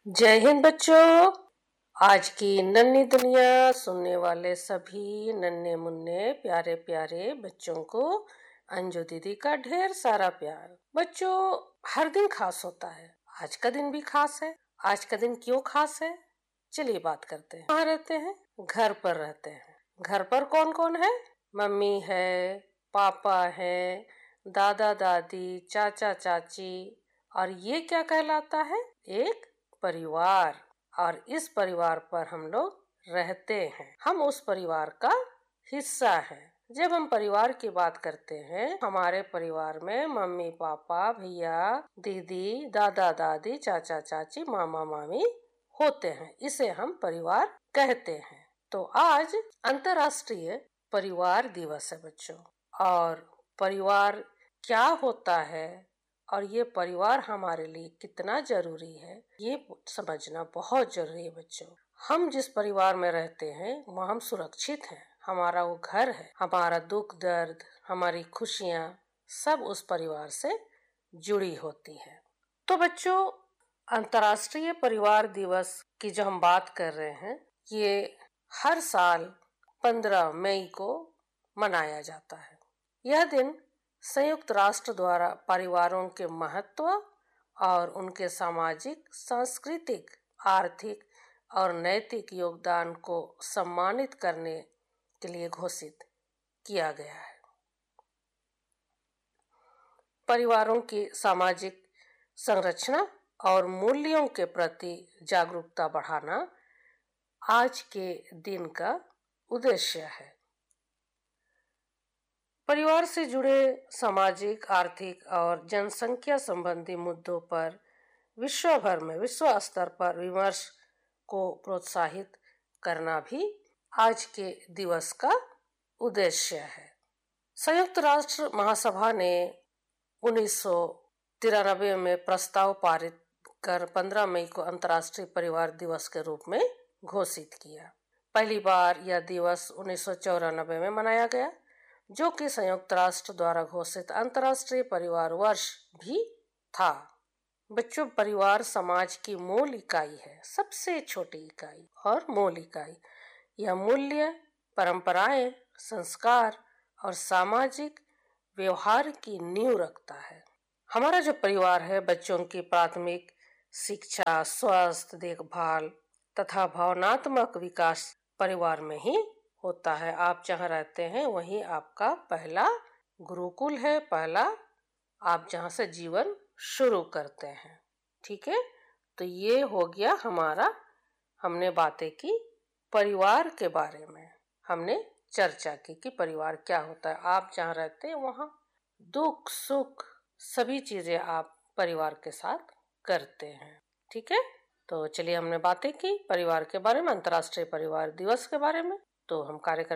जय हिंद बच्चों। आज की नन्ही दुनिया सुनने वाले सभी नन्हे मुन्ने प्यारे प्यारे बच्चों को अंजू दीदी का ढेर सारा प्यार। बच्चों, हर दिन खास होता है, आज का दिन भी खास है। आज का दिन क्यों खास है, चलिए बात करते हैं। कहाँ रहते हैं? घर पर रहते हैं। घर पर कौन कौन है? मम्मी है, पापा है, दादा दादी, चाचा चाची, और ये क्या कहलाता है? एक परिवार। और इस परिवार पर हम लोग रहते हैं, हम उस परिवार का हिस्सा हैं। जब हम परिवार की बात करते हैं, हमारे परिवार में मम्मी पापा, भैया दीदी, दादा दादी, चाचा चाची, मामा मामी होते हैं। इसे हम परिवार कहते हैं। तो आज अंतर्राष्ट्रीय परिवार दिवस है बच्चों। और परिवार क्या होता है और ये परिवार हमारे लिए कितना जरूरी है, ये समझना बहुत जरूरी है बच्चों। हम जिस परिवार में रहते हैं वहाँ हम सुरक्षित हैं। हमारा वो घर है। हमारा दुख दर्द, हमारी खुशियाँ सब उस परिवार से जुड़ी होती है। तो बच्चों, अंतर्राष्ट्रीय परिवार दिवस की जो हम बात कर रहे हैं, ये हर साल 15 मई को मनाया जाता है। यह दिन संयुक्त राष्ट्र द्वारा परिवारों के महत्व और उनके सामाजिक, सांस्कृतिक, आर्थिक और नैतिक योगदान को सम्मानित करने के लिए घोषित किया गया है। परिवारों की सामाजिक संरचना और मूल्यों के प्रति जागरूकता बढ़ाना आज के दिन का उद्देश्य है। परिवार से जुड़े सामाजिक, आर्थिक और जनसंख्या संबंधी मुद्दों पर विश्व स्तर पर विमर्श को प्रोत्साहित करना भी आज के दिवस का उद्देश्य है। संयुक्त राष्ट्र महासभा ने 1993 में प्रस्ताव पारित कर 15 मई को अंतर्राष्ट्रीय परिवार दिवस के रूप में घोषित किया। पहली बार यह दिवस 1994 में मनाया गया, जो कि संयुक्त राष्ट्र द्वारा घोषित अंतर्राष्ट्रीय परिवार वर्ष भी था। बच्चों, परिवार समाज की मूल इकाई है, सबसे छोटी इकाई और मूल इकाई। यह मूल्य, परंपराएं, संस्कार और सामाजिक व्यवहार की नींव रखता है। हमारा जो परिवार है, बच्चों की प्राथमिक शिक्षा, स्वास्थ्य देखभाल तथा भावनात्मक विकास परिवार में ही होता है। आप जहाँ रहते हैं वहीं आपका पहला गुरुकुल है, पहला आप जहाँ से जीवन शुरू करते हैं। ठीक है, तो ये हो गया हमारा, हमने बातें की परिवार के बारे में, हमने चर्चा की कि परिवार क्या होता है। आप जहाँ रहते हैं वहाँ दुख सुख सभी चीजें आप परिवार के साथ करते हैं। ठीक है, तो चलिए हमने बातें की परिवार के बारे में, अंतर्राष्ट्रीय परिवार दिवस के बारे में। तो हम कार्यक्रम